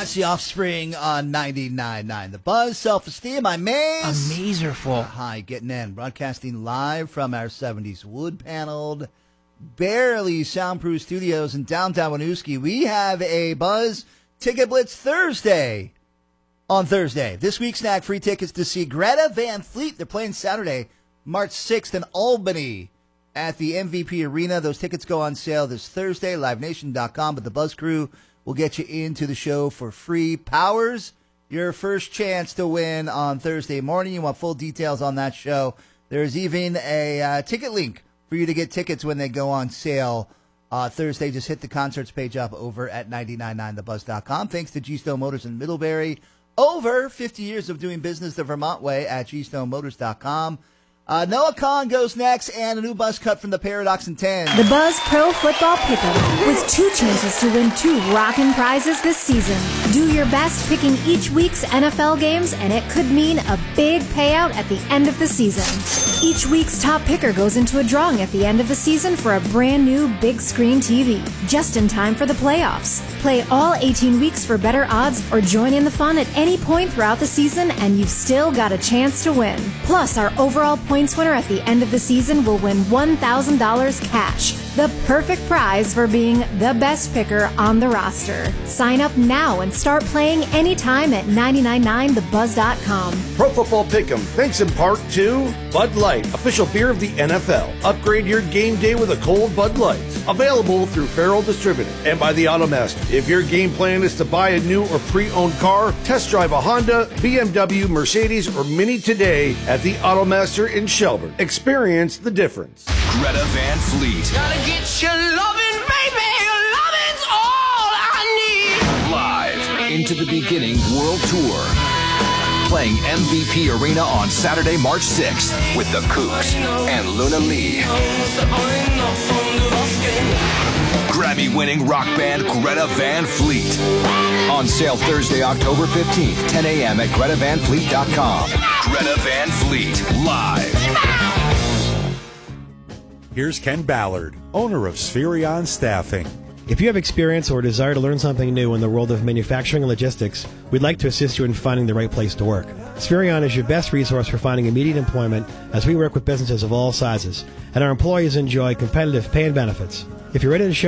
That's The Offspring on 99.9 The Buzz. Self-Esteem, I'm Maze. Amazerful. Hi, getting in. Broadcasting live from our 70s wood-paneled, barely soundproof studios in downtown Winooski. We have a Buzz Ticket Blitz Thursday on Thursday. This week, snag free tickets to see Greta Van Fleet. They're playing Saturday, March 6th in Albany at the MVP Arena. Those tickets go on sale this Thursday, livenation.com, but the Buzz Crew will get you into the show for free. Powers, your first chance to win on Thursday morning. You want full details on that show. There's even a ticket link for you to get tickets when they go on sale Thursday. Just hit the concerts page up over at 999thebuzz.com. Thanks to G-Stone Motors in Middlebury. Over 50 years of doing business the Vermont way at gstonemotors.com. Noah Khan goes next, and a new buzz cut from the Paradox in 10. The Buzz Pro Football Pick'em, with 2 chances to win 2 rockin' prizes this season. Do your best picking each week's NFL games, and it could mean a big payout at the end of the season. Each week's top picker goes into a drawing at the end of the season for a brand new big screen TV, just in time for the playoffs. Play all 18 weeks for better odds, or join in the fun at any point throughout the season, and you've still got a chance to win. Plus, our overall points winner at the end of the season will win $1,000 cash, the perfect prize for being the best picker on the roster. Sign up now and start playing anytime at 999thebuzz.com. Pro Football Pick'em, thanks in part to Bud Light, official beer of the NFL. Upgrade your game day with a cold Bud Light. Available through Farrell Distributing and by the Automaster. If your game plan is to buy a new or pre-owned car, test drive a Honda, BMW, Mercedes, or Mini today at the Automaster in Shelburne. Experience the difference. Greta Van Fleet. Gotta get your lovin', baby. Lovin's all I need. Live Into the Beginning World Tour. Playing MVP Arena on Saturday, March 6th with the Kooks and Luna Lee. Grammy-winning rock band Greta Van Fleet. On sale Thursday, October 15th, 10 a.m. at GretaVanFleet.com. Greta Van Fleet, live. Here's Ken Ballard, owner of Spherion Staffing. If you have experience or desire to learn something new in the world of manufacturing and logistics, we'd like to assist you in finding the right place to work. Spherion is your best resource for finding immediate employment, as we work with businesses of all sizes, and our employees enjoy competitive pay and benefits. If you're ready to show